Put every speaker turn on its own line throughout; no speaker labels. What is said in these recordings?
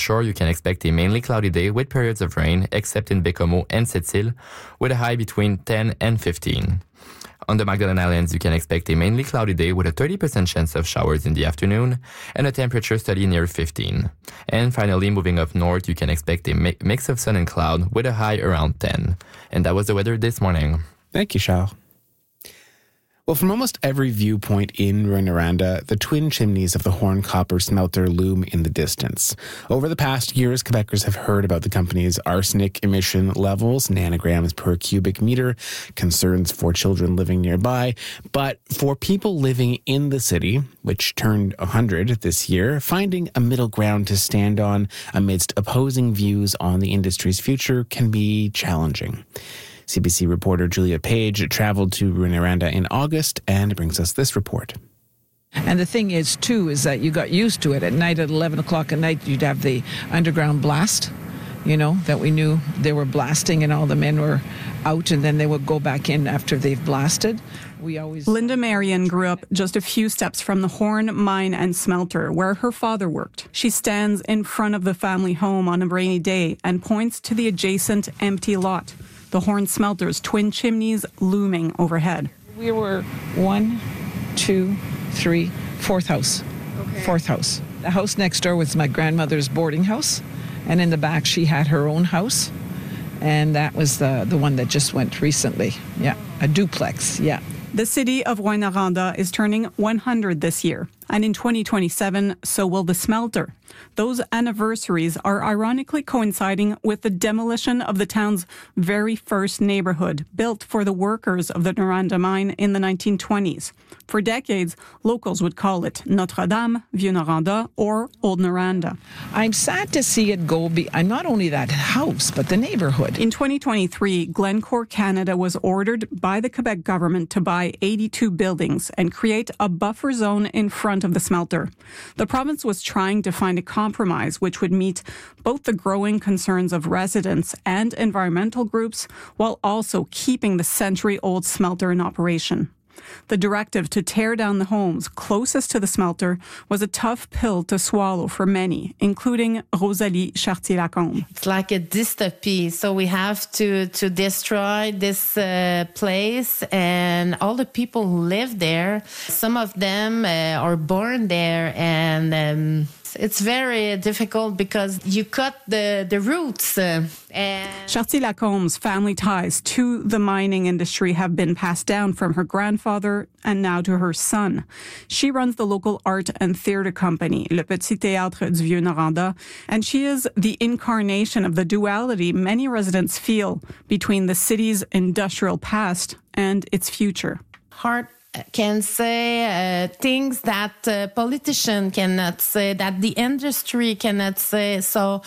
Shore, you can expect a mainly cloudy day with periods of rain, except in Bécomo and Sept-Îles, with a high between 10 and 15. On the Magdalen Islands, you can expect a mainly cloudy day with a 30% chance of showers in the afternoon and a temperature steady near 15. And finally, moving up north, you can expect a mix of sun and cloud with a high around 10. And that was the weather this morning.
Thank you, Charles. Well, from almost every viewpoint in Rouyn-Noranda, the twin chimneys of the Horne Copper Smelter loom in the distance. Over the past years, Quebecers have heard about the company's arsenic emission levels, nanograms per cubic meter, concerns for children living nearby. But for people living in the city, which turned 100 this year, finding a middle ground to stand on amidst opposing views on the industry's future can be challenging. CBC reporter Julia Page traveled to Rouyn-Noranda in August and brings us this report.
And the thing is, too, is that you got used to it. At night, at 11 o'clock at night, you'd have the underground blast, that we knew they were blasting and all the men were out, and then they would go back in after they've blasted.
Linda Marion grew up just a few steps from the Horne Mine and Smelter, where her father worked. She stands in front of the family home on a rainy day and points to the adjacent empty lot. The Horne Smelter's twin chimneys looming overhead.
We were 1, 2, 3, fourth house. Okay. Fourth house. The house next door was my grandmother's boarding house, and in the back she had her own house, and that was the one that just went recently. Yeah, a duplex, yeah.
The city of Rouyn-Noranda is turning 100 this year, and in 2027, so will the smelter. Those anniversaries are ironically coinciding with the demolition of the town's very first neighborhood, built for the workers of the Noranda mine in the 1920s. For decades, locals would call it Notre-Dame, Vieux-Noranda, or Old Noranda.
I'm sad to see it go, not only that house, but the neighborhood.
In 2023, Glencore Canada was ordered by the Quebec government to buy 82 buildings and create a buffer zone in front of the smelter. The province was trying to find a compromise which would meet both the growing concerns of residents and environmental groups while also keeping the century-old smelter in operation. The directive to tear down the homes closest to the smelter was a tough pill to swallow for many, including Rosalie Chartier-Lacombe.
It's like a dystopy, so we have to destroy this place and all the people who live there. Some of them are born there, and it's very difficult because you cut the roots.
Chartier-Lacombe's family ties to the mining industry have been passed down from her grandfather and now to her son. She runs the local art and theatre company, Le Petit Théâtre du Vieux-Noranda, and she is the incarnation of the duality many residents feel between the city's industrial past and its future.
Heart can say things that politicians cannot say, that the industry cannot say. So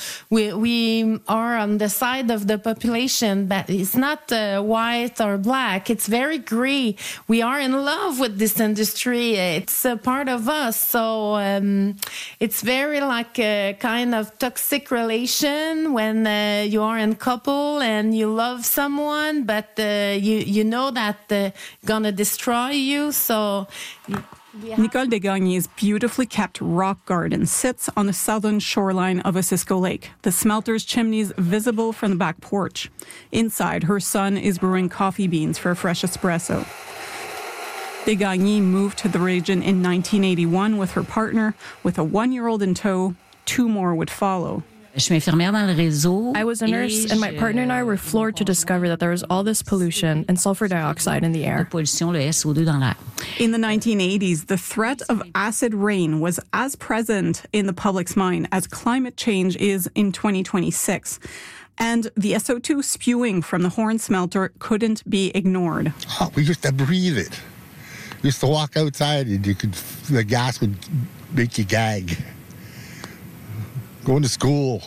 we are on the side of the population, but it's not white or black. It's very gray. We are in love with this industry. It's a part of us. So it's very like a kind of toxic relation when you are in couple and you love someone, but you know that gonna destroy you. So
Nicole Desgagnier's beautifully kept rock garden sits on the southern shoreline of Osisko Lake, the smelter's chimneys visible from the back porch. Inside, her son is brewing coffee beans for a fresh espresso. Desgagnir moved to the region in 1981 with her partner. With a 1-year-old in tow, 2 more would follow.
I was a nurse, and my partner and I were floored to discover that there was all this pollution and sulfur dioxide in the air.
In the 1980s, the threat of acid rain was as present in the public's mind as climate change is in 2026. And the SO2 spewing from the Horne smelter couldn't be ignored.
Oh, we used to breathe it. We used to walk outside and the gas would make you gag. Going to school,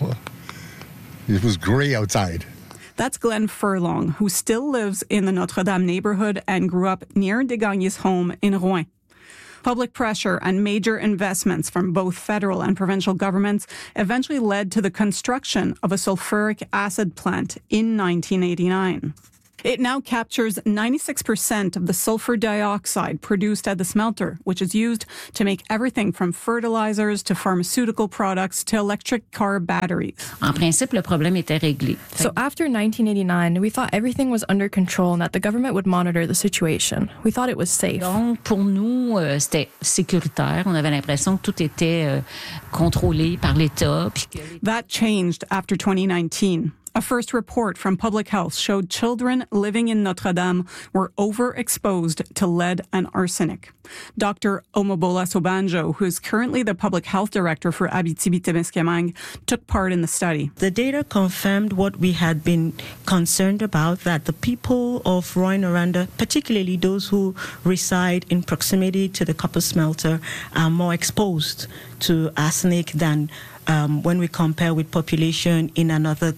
it was gray outside.
That's Glenn Furlong, who still lives in the Notre-Dame neighborhood and grew up near Desgagnier's home in Rouyn. Public pressure and major investments from both federal and provincial governments eventually led to the construction of a sulfuric acid plant in 1989. It now captures 96% of the sulfur dioxide produced at the smelter, which is used to make everything from fertilizers to pharmaceutical products to electric car batteries.
En principe, le problème était réglé.
So after 1989, we thought everything was under control and that the government would monitor the situation. We thought it was safe.
Donc, pour nous, c'était sécuritaire. On avait l'impression que tout était contrôlé par l'État.
That changed after 2019. A first report from Public Health showed children living in Notre-Dame were overexposed to lead and arsenic. Dr. Omobola Sobanjo, who is currently the Public Health Director for Abitibi-Témiscamingue, took part in the study.
The data confirmed what we had been concerned about, that the people of Rouyn-Noranda, particularly those who reside in proximity to the copper smelter, are more exposed to arsenic than when we compare with population in another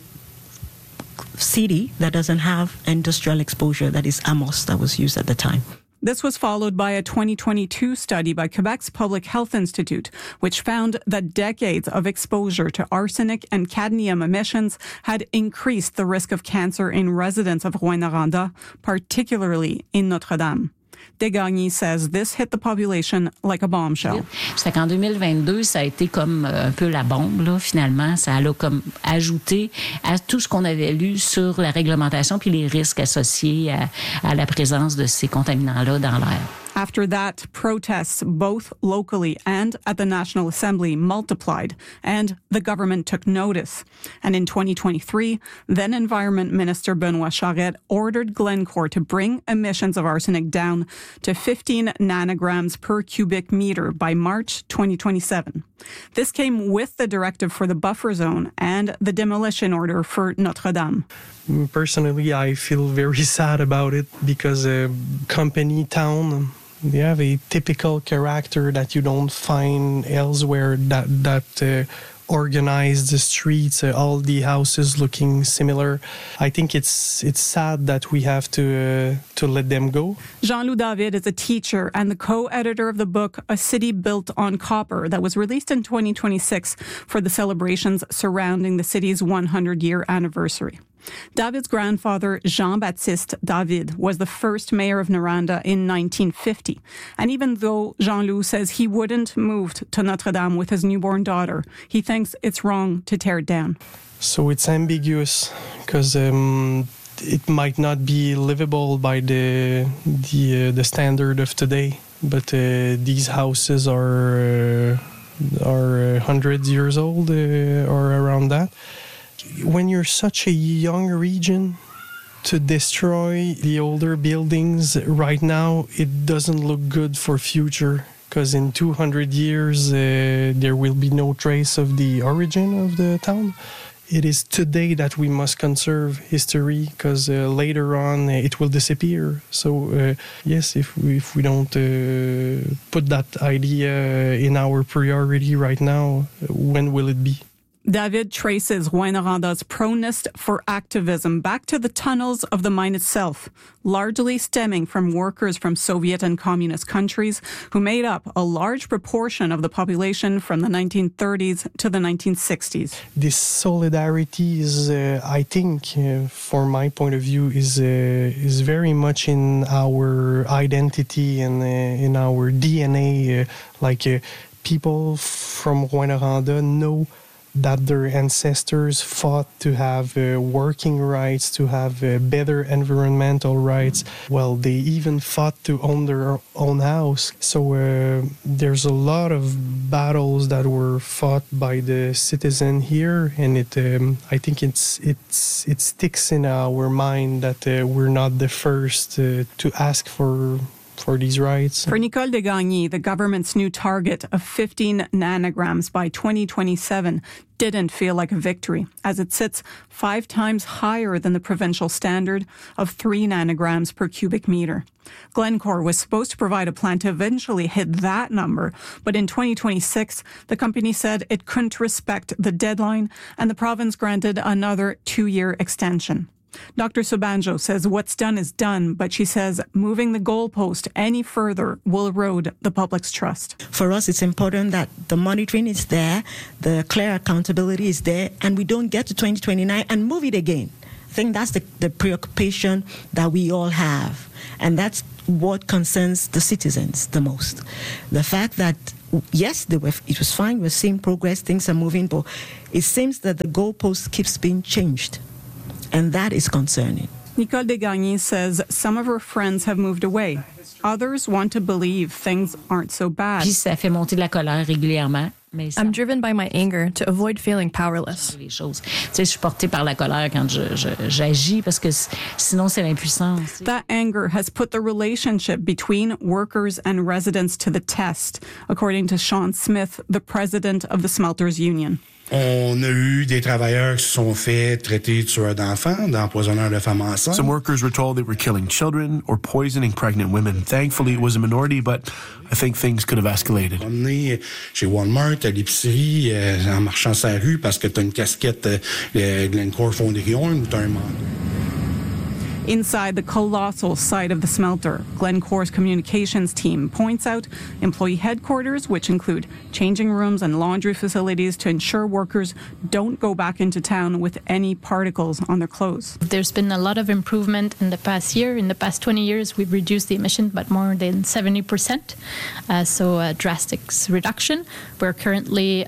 city that doesn't have industrial exposure, that is Amos, that was used at the time.
This was followed by a 2022 study by Quebec's Public Health Institute, which found that decades of exposure to arsenic and cadmium emissions had increased the risk of cancer in residents of Rouyn-Noranda, particularly in Notre-Dame. Desgagnés says this hit the population like a bombshell.
C'est qu'en 2022, ça a été comme un peu la bombe, là, finalement. Ça a comme ajouté à tout ce qu'on avait lu sur la réglementation puis les risques associés à la présence de ces contaminants-là dans l'air.
After that, protests both locally and at the National Assembly multiplied, and the government took notice. And in 2023, then Environment Minister Benoit Charette ordered Glencore to bring emissions of arsenic down to 15 nanograms per cubic meter by March 2027. This came with the directive for the buffer zone and the demolition order for Notre-Dame.
Personally, I feel very sad about it because company town, they have a typical character that you don't find elsewhere, that organize the streets, all the houses looking similar. I think it's sad that we have to let them go.
Jean-Loup David is a teacher and the co-editor of the book A City Built on Copper that was released in 2026 for the celebrations surrounding the city's 100-year anniversary. David's grandfather, Jean-Baptiste David, was the first mayor of Noranda in 1950. And even though Jean-Loup says he wouldn't move to Notre-Dame with his newborn daughter, he thinks it's wrong to tear it down.
So it's ambiguous because it might not be livable by the standard of today, but these houses are 100 years old or around that. When you're such a young region, to destroy the older buildings right now, it doesn't look good for future, because in 200 years there will be no trace of the origin of the town. It is today that we must conserve history, because later on it will disappear. So yes, if we don't put that idea in our priority right now, when will it be?
David traces Rouyn-Noranda's proneness for activism back to the tunnels of the mine itself, largely stemming from workers from Soviet and communist countries who made up a large proportion of the population from the 1930s to the 1960s.
This solidarity is, I think, from my point of view, is very much in our identity and in our DNA. People from Rouyn-Noranda know that their ancestors fought to have working rights, to have better environmental rights. Well, they even fought to own their own house. So there's a lot of battles that were fought by the citizen here, and I think it sticks in our mind that we're not the first to ask for these rights.
For Nicole Desgagnés, the government's new target of 15 nanograms by 2027 didn't feel like a victory, as it sits 5 times higher than the provincial standard of 3 nanograms per cubic meter. Glencore was supposed to provide a plan to eventually hit that number, but in 2026, the company said it couldn't respect the deadline, and the province granted another 2-year extension. Dr. Sobanjo says what's done is done, but she says moving the goalpost any further will erode the public's trust.
For us, it's important that the monitoring is there, the clear accountability is there, and we don't get to 2029 and move it again. think that's the preoccupation that we all have. And that's what concerns the citizens the most. The fact that, yes, it was fine, we're seeing progress, things are moving, but it seems that the goalpost keeps being changed. And that is concerning.
Nicole Desgagnés says some of her friends have moved away. Others want to believe things aren't so bad.
Puis ça fait monter de la colère régulièrement.
I'm driven by my anger to avoid feeling powerless.
Les choses. Tu sais, je suis portée par la colère quand j'agis parce que sinon c'est l'impuissance.
That anger has put the relationship between workers and residents to the test, according to Sean Smith, the president of the Smelters Union.
On a eu des travailleurs qui se sont fait traiter de tueurs d'enfants, d'empoisonneurs de femmes enceintes.
Some workers were told they were killing children or poisoning pregnant women. Thankfully, it was a minority, but I think things could have escalated.
On est chez Walmart, à l'épicerie, en marchant sur la rue parce que tu as une casquette Glencore Fondrion ou tu as un manteau.
Inside the colossal site of the smelter, Glencore's communications team points out employee headquarters, which include changing rooms and laundry facilities to ensure workers don't go back into town with any particles on their clothes.
There's been a lot of improvement in the past year. In the past 20 years, we've reduced the emission by more than 70%. So a drastic reduction. We're currently,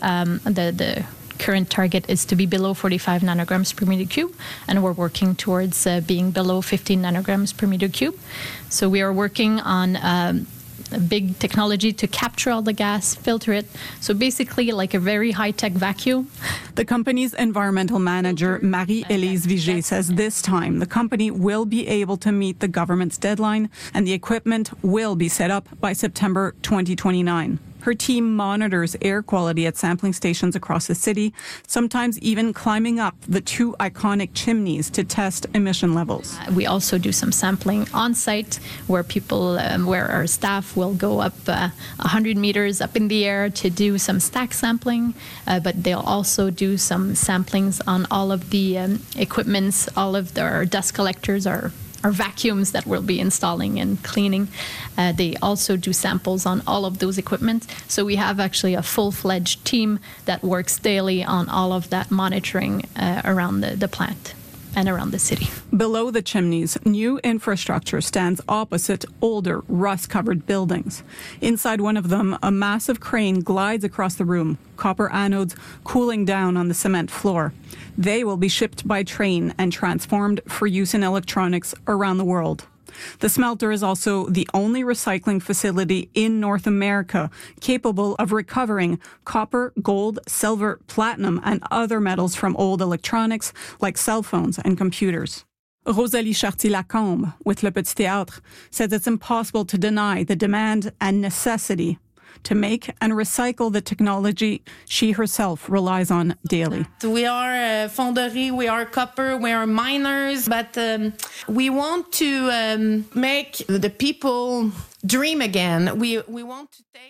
the current target is to be below 45 nanograms per meter cube, and we're working towards being below 15 nanograms per meter cube. So we are working on a big technology to capture all the gas, filter it. So basically like a very high-tech vacuum.
The company's environmental manager, Marie-Élise Vigé, says this time the company will be able to meet the government's deadline and the equipment will be set up by September 2029. Her team monitors air quality at sampling stations across the city, sometimes even climbing up the two iconic chimneys to test emission levels.
We also do some sampling on site where people, where our staff will go up 100 meters up in the air to do some stack sampling, but they'll also do some samplings on all of the equipments, all of their dust collectors, our vacuums that we'll be installing and cleaning. They also do samples on all of those equipment. So we have actually a full-fledged team that works daily on all of that monitoring around the plant and around the city.
Below the chimneys, new infrastructure stands opposite older, rust-covered buildings. Inside one of them, a massive crane glides across the room, copper anodes cooling down on the cement floor. They will be shipped by train and transformed for use in electronics around the world. The smelter is also the only recycling facility in North America capable of recovering copper, gold, silver, platinum, and other metals from old electronics like cell phones and computers. Rosalie Chartier-Lacombe with Le Petit Théâtre says it's impossible to deny the demand and necessity to make and recycle the technology she herself relies on daily.
We are fonderie, we are copper, we are miners, but we want to make the people dream again. We want to take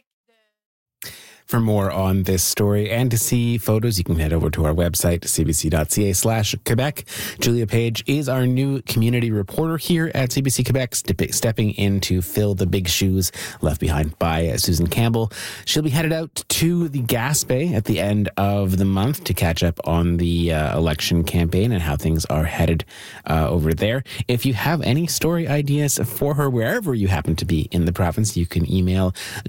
For more on this story and to see photos, you can head over to our website, cbc.ca/Quebec. Julia Page is our new community reporter here at CBC Quebec, stepping in to fill the big shoes left behind by Susan Campbell. She'll be headed out to the Gaspé at the end of the month to catch up on the election campaign and how things are headed over there. If you have any story ideas for her wherever you happen to be in the province, you can email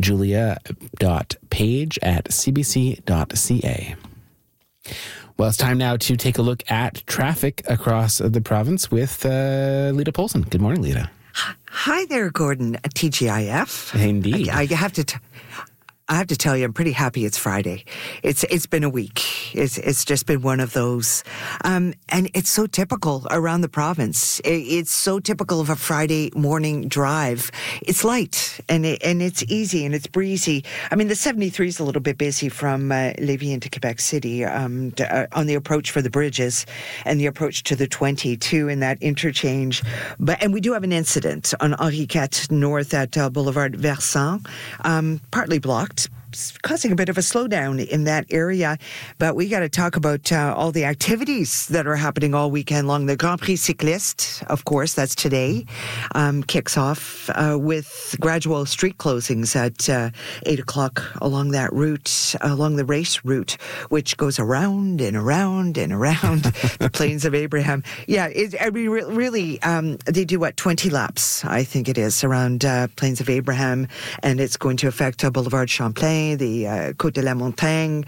julia.page@cbc.ca. Well, it's time now to take a look at traffic across the province with Lita Polson. Good morning, Lita.
Hi there, Gordon. TGIF.
Indeed.
I have to tell you, I'm pretty happy it's Friday. It's been a week. It's just been one of those, and it's so typical around the province. It's so typical of a Friday morning drive. It's light and it's easy and it's breezy. I mean, the 73 is a little bit busy from Lévis into Quebec City on the approach for the bridges and the approach to the 22 in that interchange. And we do have an incident on Henri IV North at Boulevard Versant, partly blocked. causing a bit of a slowdown in that area. But we got to talk about all the activities that are happening all weekend long. The Grand Prix Cycliste, of course, that's today, kicks off with gradual street closings at 8 o'clock along that route, along the race route, which goes around and around and around the Plains of Abraham. Yeah, really, they do 20 laps, I think it is, around Plains of Abraham, and it's going to affect Boulevard Champlain, the Côte de la Montagne,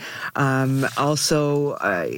also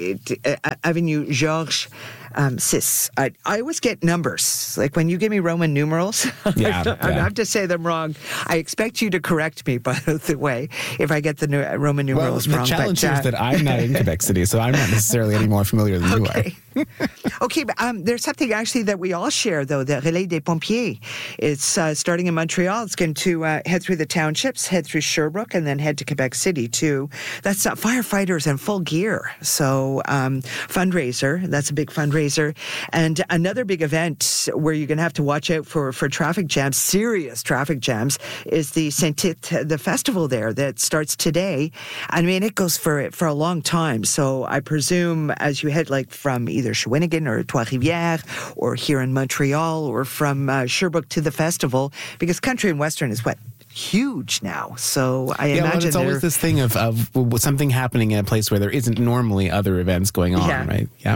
Avenue Georges. 6. I always get numbers. Like when you give me Roman numerals, I have to say them wrong. I expect you to correct me, by the way, if I get the Roman numerals wrong.
The challenge is that I'm not in Quebec City, so I'm not necessarily any more familiar than you are.
Okay, but there's something actually that we all share, though, the Relais des Pompiers. It's starting in Montreal. It's going to head through the townships, head through Sherbrooke, and then head to Quebec City, too. That's firefighters in full gear. So fundraiser, that's a big fundraiser. And another big event where you're going to have to watch out for traffic jams, serious traffic jams, is the Saint-Tite, the festival there that starts today. I mean, it goes for a long time. So I presume as you head from either Shawinigan or Trois-Rivières or here in Montreal or from Sherbrooke to the festival, because Country and Western is huge now. So I imagine
it's always this thing of something happening in a place where there isn't normally other events going on, right? Yeah.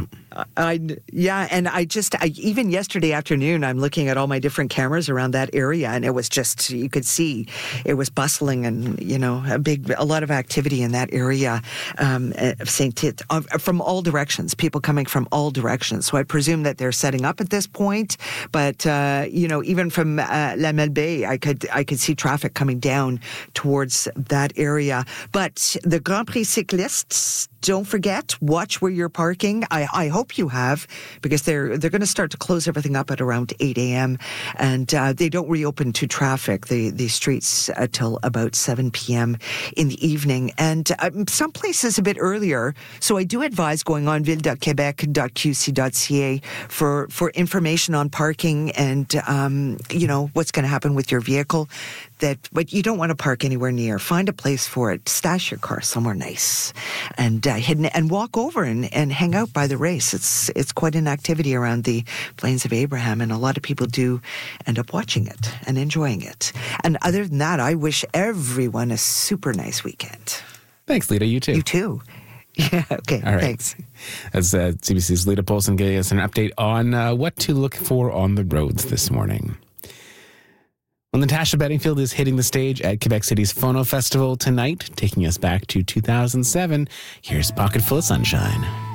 And I even yesterday afternoon, I'm looking at all my different cameras around that area, and it was just, you could see it was bustling and, a lot of activity in that area of Saint-Tite from all directions, people coming from all directions. So I presume that they're setting up at this point, but, even from La Melbaie, I could see traffic coming down towards that area. But the Grand Prix Cyclistes, don't forget, watch where you're parking. I hope you have, because they're going to start to close everything up at around 8 a.m. And they don't reopen to traffic, the streets, till about 7 p.m. in the evening. And some places a bit earlier. So I do advise going on ville.quebec.qc.ca for information on parking and, what's going to happen with your vehicle. But you don't want to park anywhere near. Find a place for it. Stash your car somewhere nice and hidden, and walk over and hang out by the race. It's quite an activity around the Plains of Abraham, and a lot of people do end up watching it and enjoying it. And other than that, I wish everyone a super nice weekend.
Thanks, Lita. You too.
You too. Yeah, okay,
all right.
Thanks.
That's CBC's Lita Polson giving us an update on what to look for on the roads this morning. Well, Natasha Bedingfield is hitting the stage at Quebec City's Phono Festival tonight, taking us back to 2007. Here's Pocket Full of Sunshine.